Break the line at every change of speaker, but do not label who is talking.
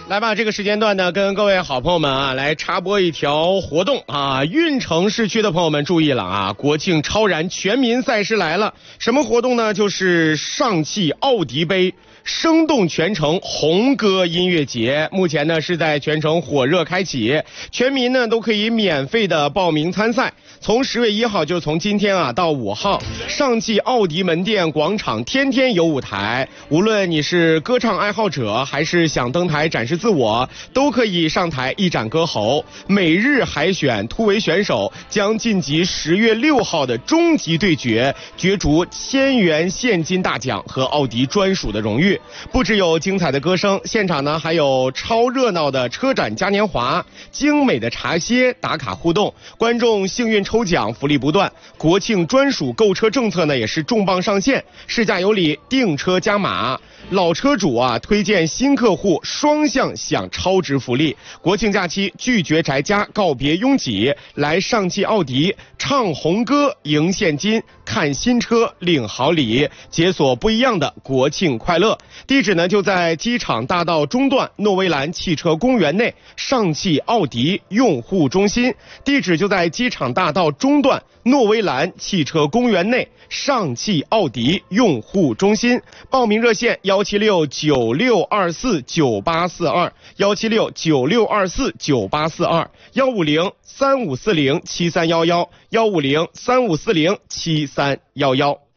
来吧，这个时间段呢，跟各位好朋友们啊，来插播一条活动啊！运城市区的朋友们注意了啊！国庆超燃全民赛事来了，什么活动呢？就是上汽奥迪杯生动全城红歌音乐节，目前呢是在全城火热开启，全民呢都可以免费的报名参赛。从10月1号，就是从今天啊到5号，上汽奥迪门店广场天天有舞台，无论你是歌唱爱好者，还是想登台展示自我，都可以上台一展歌喉。每日海选突围选手将晋级10月6号的终极对决，角逐1000元现金大奖和奥迪专属的荣誉。不只有精彩的歌声，现场呢还有超热闹的车展嘉年华、精美的茶歇、打卡互动，观众幸运抽奖福利不断。国庆专属购车政策呢也是重磅上线，试驾有礼，订车加码，老车主啊推荐新客户双向享超值福利。国庆假期拒绝宅家，告别拥挤，来上汽奥迪唱红歌赢现金，看新车领好礼，解锁不一样的国庆快乐。地址呢就在机场大道中段诺威兰汽车公园内上汽奥迪用户中心，地址就在机场大道中段诺威兰汽车公园内上汽奥迪用户中心。报名热线17696249842 17696249842 15035407311 15035407311。